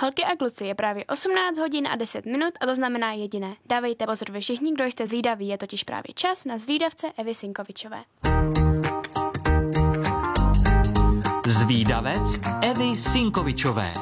Holky a kluci, je právě 18 hodin a 10 minut a to znamená jediné. Dávejte pozor vy všichni, kdo jste zvídaví, je totiž právě čas na zvídavce Evy Sinkovičové. Zvídavec Evy Sinkovičové.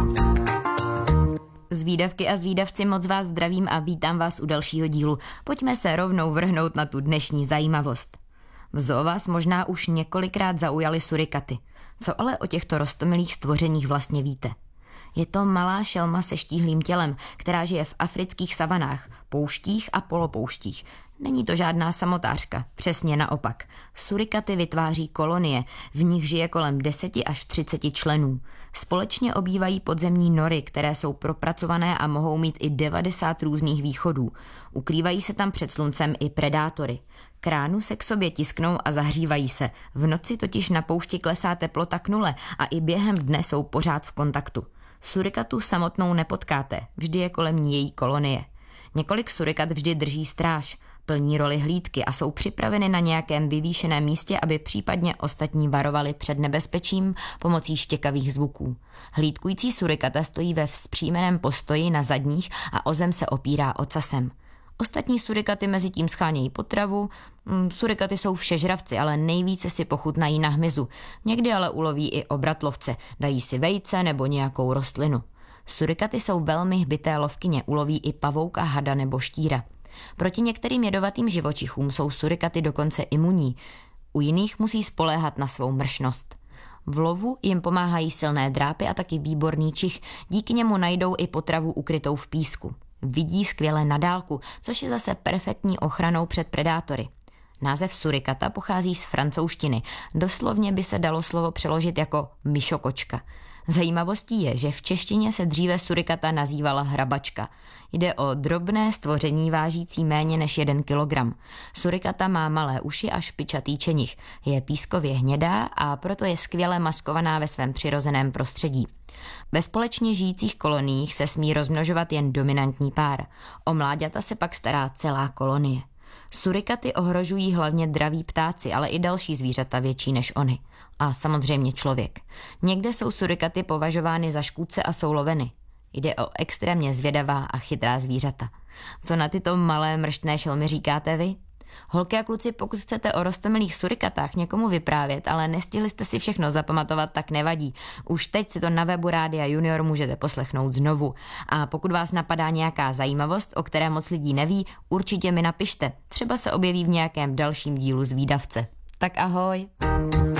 Zvídavky a zvídavci, moc vás zdravím a vítám vás u dalšího dílu. Pojďme se rovnou vrhnout na tu dnešní zajímavost. V zoo vás možná už několikrát zaujaly surikaty. Co ale o těchto roztomilých stvořeních vlastně víte? Je to malá šelma se štíhlým tělem, která žije v afrických savanách, pouštích a polopouštích. Není to žádná samotářka, přesně naopak. Surikaty vytváří kolonie, v nich žije kolem 10 až 30 členů. Společně obývají podzemní nory, které jsou propracované a mohou mít i 90 různých východů. Ukrývají se tam před sluncem i predátory. K ránu se k sobě tisknou a zahřívají se. V noci totiž na poušti klesá teplota k nule a i během dne jsou pořád v kontaktu. Surikatu samotnou nepotkáte, vždy je kolem ní její kolonie. Několik surikat vždy drží stráž, plní roli hlídky a jsou připraveny na nějakém vyvýšeném místě, aby případně ostatní varovali před nebezpečím pomocí štěkavých zvuků. Hlídkující surikata stojí ve vzpřímeném postoji na zadních a o zem se opírá ocasem. Ostatní surikaty mezi tím schánějí potravu. Surikaty jsou všežravci, ale nejvíce si pochutnají na hmyzu. Někdy ale uloví i obratlovce, dají si vejce nebo nějakou rostlinu. Surikaty jsou velmi hbité lovkyně, uloví i pavouka, hada nebo štíra. Proti některým jedovatým živočichům jsou surikaty dokonce imunní. U jiných musí spoléhat na svou mršnost. V lovu jim pomáhají silné drápy a taky výborný čich, díky němu najdou i potravu ukrytou v písku. Vidí skvěle na dálku, což je zase perfektní ochranou před predátory. Název surikata pochází z francouzštiny. Doslovně by se dalo slovo přeložit jako myšokočka. Zajímavostí je, že v češtině se dříve surikata nazývala hrabačka. Jde o drobné stvoření vážící méně než 1 kilogram. Surikata má malé uši a špičatý čenich. Je pískově hnědá a proto je skvěle maskovaná ve svém přirozeném prostředí. Ve společně žijících koloniích se smí rozmnožovat jen dominantní pár. O mláďata se pak stará celá kolonie. Surikaty ohrožují hlavně draví ptáci, ale i další zvířata větší než oni. A samozřejmě člověk. Někde jsou surikaty považovány za škůdce a jsou loveny. Jde o extrémně zvědavá a chytrá zvířata. Co na tyto malé mrštné šelmy říkáte vy? Holky a kluci, pokud chcete o roztomilých surikatách někomu vyprávět, ale nestihli jste si všechno zapamatovat, tak nevadí. Už teď si to na webu Rádia Junior můžete poslechnout znovu. A pokud vás napadá nějaká zajímavost, o které moc lidí neví, určitě mi napište. Třeba se objeví v nějakém dalším dílu Zvídavce. Tak ahoj!